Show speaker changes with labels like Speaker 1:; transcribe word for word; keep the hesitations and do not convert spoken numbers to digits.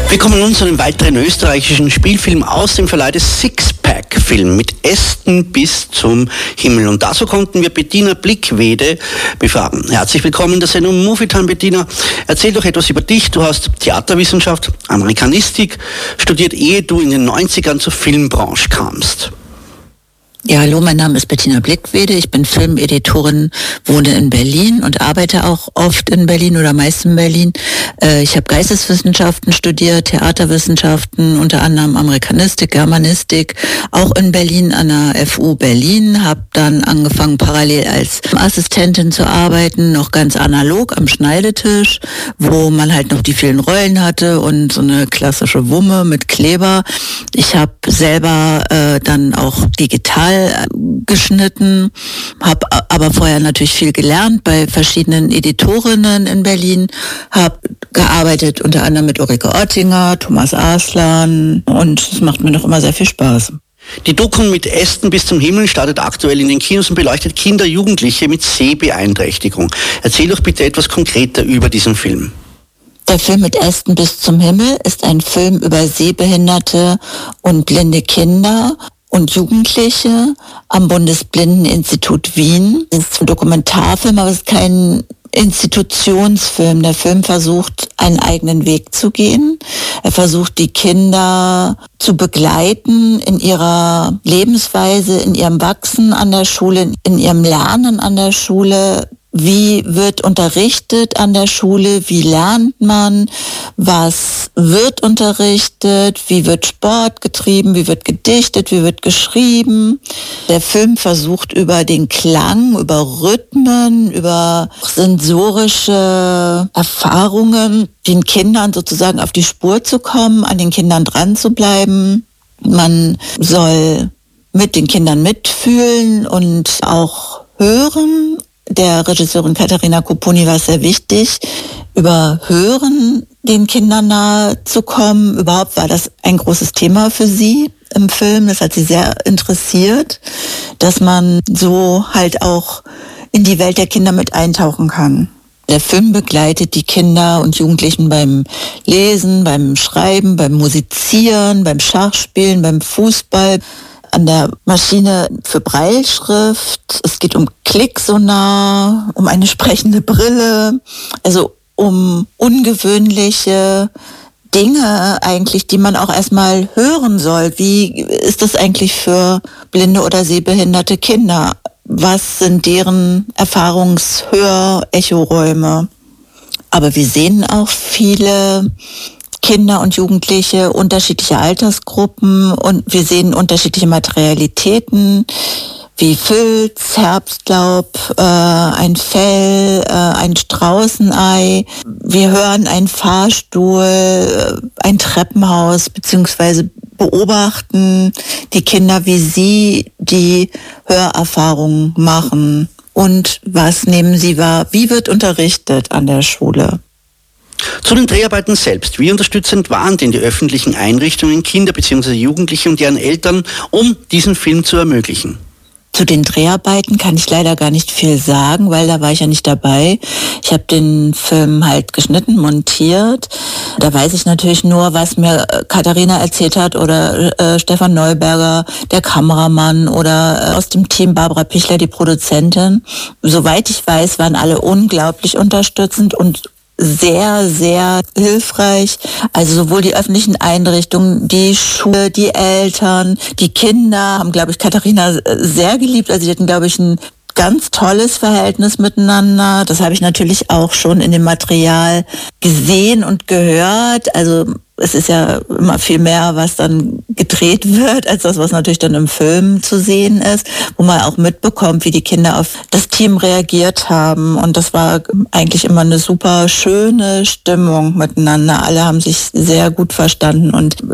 Speaker 1: Wir kommen nun zu einem weiteren österreichischen Spielfilm aus dem Verleih des Sixpack-Film mit Ästen bis zum Himmel. Und dazu konnten wir Bettina Blickwede befragen. Herzlich willkommen in der Sendung Movietime, Bettina. Erzähl doch etwas über dich. Du hast Theaterwissenschaft, Amerikanistik studiert, ehe du in den neunzigern zur Filmbranche kamst.
Speaker 2: Ja, hallo, mein Name ist Bettina Blickwede. Ich bin Filmeditorin, wohne in Berlin und arbeite auch oft in Berlin oder meist in Berlin. Äh, ich habe Geisteswissenschaften studiert, Theaterwissenschaften, unter anderem Amerikanistik, Germanistik, auch in Berlin an der F U Berlin. Habe dann angefangen, parallel als Assistentin zu arbeiten, noch ganz analog am Schneidetisch, wo man halt noch die vielen Rollen hatte und so eine klassische Wumme mit Kleber. Ich habe selber äh, dann auch digital geschnitten, habe aber vorher natürlich viel gelernt bei verschiedenen Editorinnen in Berlin, habe gearbeitet unter anderem mit Ulrike Oettinger, Thomas Arslan und es macht mir noch immer sehr viel Spaß.
Speaker 1: Die Doku mit Ästen bis zum Himmel startet aktuell in den Kinos und beleuchtet Kinder, Jugendliche mit Sehbeeinträchtigung. Erzähl doch bitte etwas konkreter über diesen Film.
Speaker 2: Der Film mit Ästen bis zum Himmel ist ein Film über sehbehinderte und blinde Kinder und Jugendliche am Bundesblindeninstitut Wien. Es ist ein Dokumentarfilm, aber es ist kein Institutionsfilm. Der Film versucht, einen eigenen Weg zu gehen. Er versucht, die Kinder zu begleiten in ihrer Lebensweise, in ihrem Wachsen an der Schule, in ihrem Lernen an der Schule. Wie wird unterrichtet an der Schule? Wie lernt man? Was wird unterrichtet? Wie wird Sport getrieben? Wie wird gedichtet? Wie wird geschrieben? Der Film versucht über den Klang, über Rhythmen, über sensorische Erfahrungen den Kindern sozusagen auf die Spur zu kommen, an den Kindern dran zu bleiben. Man soll mit den Kindern mitfühlen und auch hören. Der Regisseurin Katharina Kopponi war es sehr wichtig, über Hören den Kindern nahe zu kommen. Überhaupt war das ein großes Thema für sie im Film. Das hat sie sehr interessiert, dass man so halt auch in die Welt der Kinder mit eintauchen kann. Der Film begleitet die Kinder und Jugendlichen beim Lesen, beim Schreiben, beim Musizieren, beim Schachspielen, beim Fußball, an der Maschine für Brailleschrift. Es geht um Klicksonar, um eine sprechende Brille, also um ungewöhnliche Dinge eigentlich, die man auch erstmal hören soll. Wie ist das eigentlich für blinde oder sehbehinderte Kinder? Was sind deren Erfahrungshör-Echoräume? Aber wir sehen auch viele Kinder und Jugendliche unterschiedliche Altersgruppen und wir sehen unterschiedliche Materialitäten wie Filz, Herbstlaub, äh, ein Fell, äh, ein Straußenei. Wir hören einen Fahrstuhl, äh, ein Treppenhaus, beziehungsweise beobachten die Kinder, wie sie die Hörerfahrungen machen. Und was nehmen sie wahr? Wie wird unterrichtet an der Schule?
Speaker 1: Zu den Dreharbeiten selbst. Wie unterstützend waren denn die öffentlichen Einrichtungen, Kinder bzw. Jugendliche und deren Eltern, um diesen Film zu ermöglichen?
Speaker 2: Zu den Dreharbeiten kann ich leider gar nicht viel sagen, weil da war ich ja nicht dabei. Ich habe den Film halt geschnitten, montiert. Da weiß ich natürlich nur, was mir Katharina erzählt hat oder äh, Stefan Neuberger, der Kameramann, oder äh, aus dem Team Barbara Pichler, die Produzentin. Soweit ich weiß, waren alle unglaublich unterstützend und sehr, sehr hilfreich. Also sowohl die öffentlichen Einrichtungen, die Schule, die Eltern, die Kinder haben, glaube ich, Katharina sehr geliebt. Also sie hatten, glaube ich, ein ganz tolles Verhältnis miteinander. Das habe ich natürlich auch schon in dem Material gesehen und gehört. Also es ist ja immer viel mehr, was dann gedreht wird, als das, was natürlich dann im Film zu sehen ist, wo man auch mitbekommt, wie die Kinder auf das Team reagiert haben. Und das war eigentlich immer eine super schöne Stimmung miteinander. Alle haben sich sehr gut verstanden und